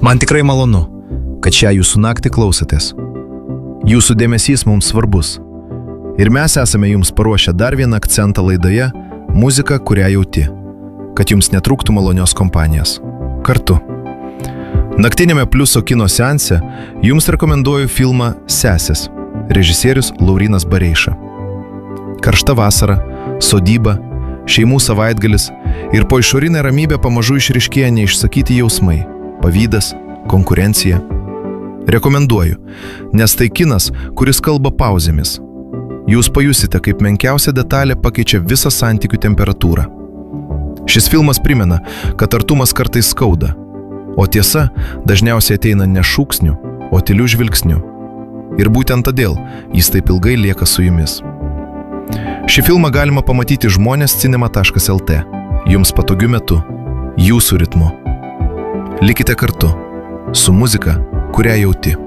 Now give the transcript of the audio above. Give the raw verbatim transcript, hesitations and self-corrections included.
Man tikrai malonu, kad šią jūsų naktį klausotės. Jūsų dėmesys mums svarbus. Ir mes esame jums paruošę dar vieną akcentą laidoje – muzika, kurią jauti, kad jums netrūktų malonios kompanijos. Kartu. Naktinėme Pliuso kino seanse jums rekomenduoju filmą Sesės, režisierius Laurynas Bareiša. Karšta vasara, sodyba, šeimų savaitgalis ir po išorinę ramybę pamažu išryškėja neišsakyti jausmai – pavydas, konkurencija. Rekomenduoju, nes tai kinas, kuris kalba pauzėmis. Jūs pajusite, kaip menkiausia detalė pakeičia visą santykių temperatūrą. Šis filmas primena, kad artumas kartais skauda, o tiesa dažniausiai ateina ne šūksniu, o tyliu žvilgsniu. Ir būtent todėl jis taip ilgai lieka su jumis. Šį filmą galima pamatyti žmonės cinema taškas el tė, jums patogiu metu, jūsų ritmu. Likite kartu, su muzika, kurią jauti.